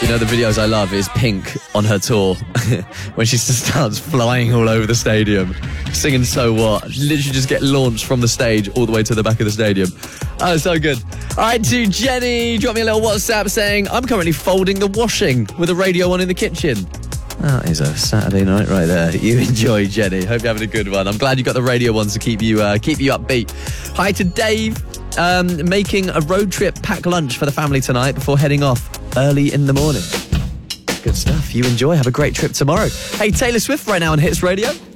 You know, the videos I love is Pink on her tour when she just starts flying all over the stadium, singing So What. Literally just get launched from the stage all the way to the back of the stadium. Oh, so good. All right, to Jenny, drop me a little WhatsApp saying, I'm currently folding the washing with a radio on in the kitchen. That is a Saturday night right there. You enjoy, Jenny. Hope you're having a good one. I'm glad you got the radio ones to keep you upbeat. Hi to Dave, making a road trip pack lunch for the family tonight before heading off early in the morning. Good stuff. You enjoy. Have a great trip tomorrow. Hey, Taylor Swift right now on Hits Radio.